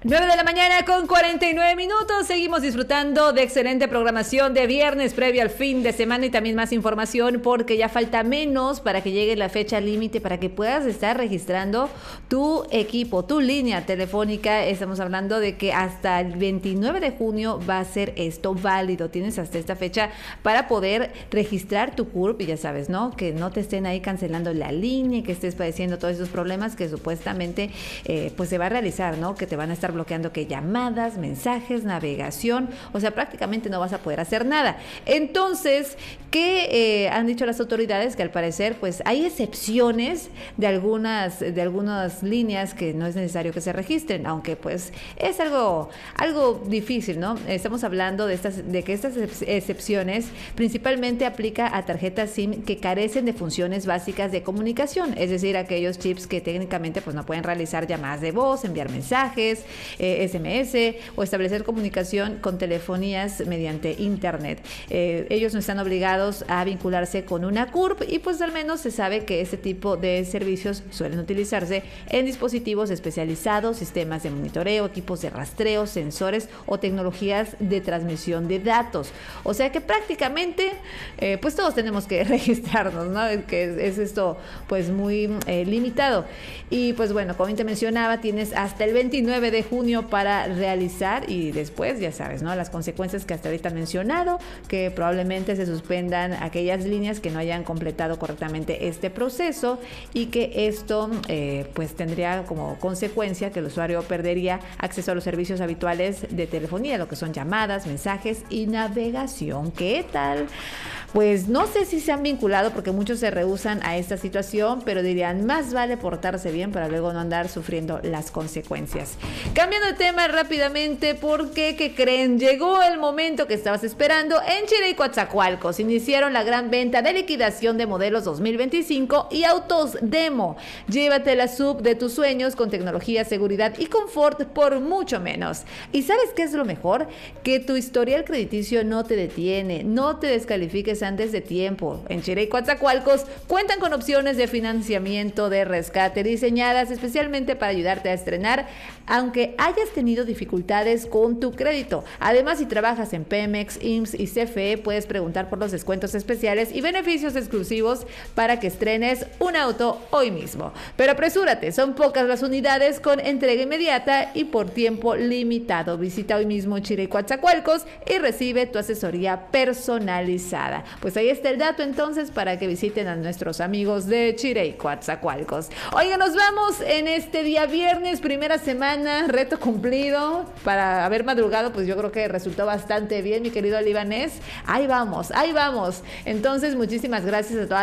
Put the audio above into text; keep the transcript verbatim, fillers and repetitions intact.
nueve de la mañana con cuarenta y nueve minutos. Seguimos disfrutando de excelente programación de viernes previo al fin de semana y también más información porque ya falta menos para que llegue la fecha límite para que puedas estar registrando tu equipo, tu línea telefónica. Estamos hablando de que hasta el veintinueve de junio va a ser esto válido. Tienes hasta esta fecha para poder registrar tu C U R P y ya sabes, ¿no? Que no te estén ahí cancelando la línea y que estés padeciendo todos esos problemas que supuestamente eh, pues se va a realizar, ¿no? Que te van a estar bloqueando que llamadas, mensajes, navegación, o sea, prácticamente no vas a poder hacer nada. Entonces, ¿qué eh, han dicho las autoridades? Que al parecer, pues, hay excepciones de algunas, de algunas líneas que no es necesario que se registren, aunque pues es algo, algo difícil, ¿no? Estamos hablando de estas, de que estas excepciones principalmente aplica a tarjetas SIM que carecen de funciones básicas de comunicación, es decir, aquellos chips que técnicamente pues no pueden realizar llamadas de voz, enviar mensajes, Eh, S M S o establecer comunicación con telefonías mediante internet. Eh, ellos no están obligados a vincularse con una C U R P y pues al menos se sabe que este tipo de servicios suelen utilizarse en dispositivos especializados, sistemas de monitoreo, equipos de rastreo, sensores o tecnologías de transmisión de datos. O sea que prácticamente eh, pues todos tenemos que registrarnos, ¿no? Que es, es esto pues muy eh, limitado. Y pues bueno, como te mencionaba, tienes hasta el veintinueve de junio para realizar y después ya sabes, ¿no? Las consecuencias que hasta ahorita han mencionado, que probablemente se suspendan aquellas líneas que no hayan completado correctamente este proceso y que esto eh, pues tendría como consecuencia que el usuario perdería acceso a los servicios habituales de telefonía, lo que son llamadas, mensajes y navegación. ¿Qué tal? Pues no sé si se han vinculado porque muchos se rehúsan a esta situación, pero dirían, más vale portarse bien para luego no andar sufriendo las consecuencias. Cambiando de tema rápidamente, porque, ¿qué creen? Llegó el momento que estabas esperando. En Chile y Coatzacoalcos iniciaron la gran venta de liquidación de modelos dos mil veinticinco y autos demo. Llévate la sub de tus sueños con tecnología, seguridad y confort por mucho menos. ¿Y sabes qué es lo mejor? Que tu historial crediticio no te detiene, no te descalifiques antes de tiempo. En Chile y Coatzacoalcos cuentan con opciones de financiamiento de rescate diseñadas especialmente para ayudarte a estrenar, aunque hayas tenido dificultades con tu crédito. Además, si trabajas en Pemex, I M S S y C F E, puedes preguntar por los descuentos especiales y beneficios exclusivos para que estrenes un auto hoy mismo. Pero apresúrate, son pocas las unidades con entrega inmediata y por tiempo limitado. Visita hoy mismo Chile y Coatzacoalcos y recibe tu asesoría personalizada. Pues ahí está el dato entonces para que visiten a nuestros amigos de Chile y Coatzacoalcos. Oigan, nos vamos en este día viernes, primera semana, reto cumplido. Para haber madrugado, pues yo creo que resultó bastante bien, mi querido Libanés. Ahí vamos, ahí vamos. Entonces, muchísimas gracias a todas